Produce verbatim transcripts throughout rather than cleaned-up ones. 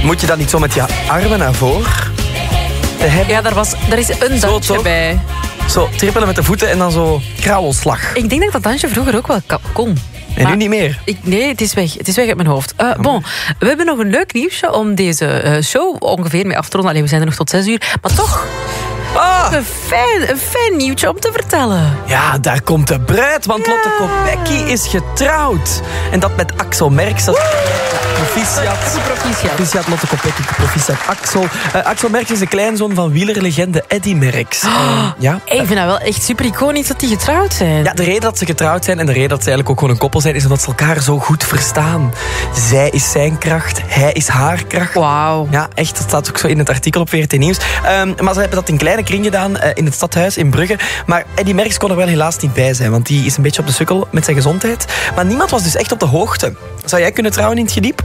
Moet je dan niet zo met je armen naar voren te hebben? Ja, daar, was, daar is een Zo, dansje toch? bij. Zo trippelen met de voeten en dan zo krauwelslag. Ik denk dat ik dat dansje vroeger ook wel ka- kon. En Maar nu niet meer. Ik, nee, het is weg. Het is weg uit mijn hoofd. Uh, bon, we hebben nog een leuk nieuwsje om deze uh, show ongeveer mee af te ronden. Allee, we zijn er nog tot zes uur. Maar toch, Ah! een fijn, een fijn nieuwtje om te vertellen. Ja, daar komt de bruid, want Ja. Lotte Kopecky is getrouwd. En dat met Axel Merckx. Dat... Proficiat. Proficiat. Proficiat Lotte Kopecky, proficiat Axel. Uh, Axel Merckx is de kleinzoon van wielerlegende Eddy Merckx. Uh, ja. Hey, ik vind dat wel echt super iconisch dat die getrouwd zijn. Ja, de reden dat ze getrouwd zijn en de reden dat ze eigenlijk ook gewoon een koppel zijn, is omdat ze elkaar zo goed verstaan. Zij is zijn kracht, hij is haar kracht. Wauw. Ja, echt, dat staat ook zo in het artikel op V R T Nieuws. Um, maar ze hebben dat in kleine kring gedaan uh, in het stadhuis in Brugge. Maar Eddy Merckx kon er wel helaas niet bij zijn, want die is een beetje op de sukkel met zijn gezondheid. Maar niemand was dus echt op de hoogte. Zou jij kunnen trouwen in het Gediep?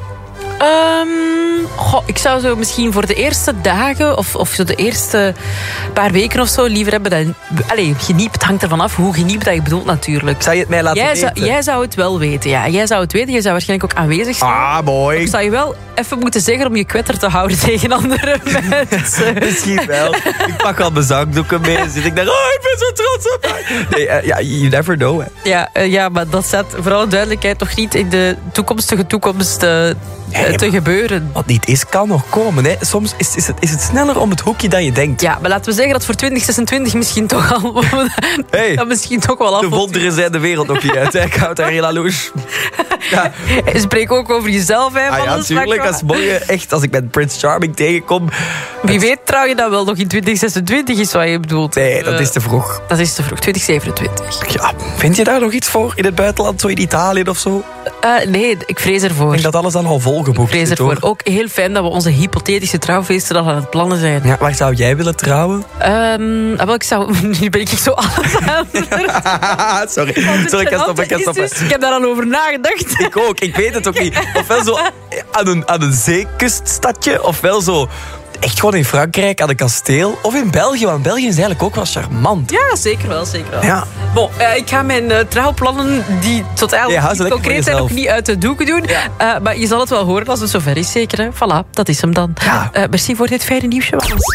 Um, goh, ik zou zo misschien voor de eerste dagen of, of zo de eerste paar weken of zo liever hebben dan... Allee, geniep, het hangt ervan af hoe geniep dat je bedoelt natuurlijk. Zou je het mij laten Jij weten? zou, jij zou het wel weten, ja. Jij zou het weten, jij zou waarschijnlijk ook aanwezig zijn. Ah, mooi. Ik zou je wel even moeten zeggen om je kwetter te houden tegen andere mensen. Misschien wel. Ik pak al mijn zakdoeken mee en zit ik daar... Oh, ik ben zo trots op mij. Nee, uh, ja, you never know, hè. Ja, uh, ja, maar dat staat voor alle duidelijkheid nog niet in de toekomstige toekomst uh, Ja, te gebeuren. Wat niet is, kan nog komen. Hè. Soms is, is, het, is het sneller om het hoekje dan je denkt. Ja, maar laten we zeggen dat voor twintig zesentwintig misschien toch al... Hey, dat misschien toch wel af. de wonderen zijn de wereld nog niet uit. Hè. Ik houd daar heel jaloers. Ja. Spreek ook over jezelf, hè. Ah, van ja, de natuurlijk. slag. Als morgen echt, als ik met Prince Charming tegenkom... Wie weet trouw je dat wel nog in twintig zesentwintig is wat je bedoelt. Nee, dat Uh, is te vroeg. Dat is te vroeg, twintig zevenentwintig. Ja, vind je daar nog iets voor in het buitenland? Zo in Italië of zo? Uh, nee, ik vrees ervoor. Ik denk dat alles dan al volgeboekt Ik vrees zit, ervoor. hoor. Ook heel fijn dat we onze hypothetische trouwfeesten al aan het plannen zijn. Ja, waar zou jij willen trouwen? Um, wel, ik zou... Nu ben ik zo alles aan. Sorry, sorry, ik kan stoppen, ik kan stoppen. Dus, ik heb daar al over nagedacht. Ik ook, ik weet het ook niet. Ofwel zo aan een, aan een zeekuststadje, ofwel zo echt gewoon in Frankrijk aan een kasteel. Of in België, want België is eigenlijk ook wel charmant. Ja, zeker wel, zeker wel. Ja. Bon, uh, ik ga mijn uh, trouwplannen, die totaal Ja, hou ze niet lekker concreet voor zijn, nog jezelf. niet uit de doeken doen. Ja. Uh, maar je zal het wel horen als het zover is, zeker. Hè? Voilà, dat is hem dan. Ja. Uh, merci voor dit fijne nieuwsje.